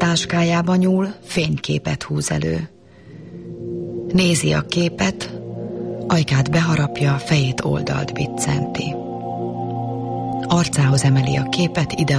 táskájába nyúl, fényképet húz elő. Nézi a képet, ajkát beharapja, fejét oldalt biccenti. Arcához emeli a képet, ide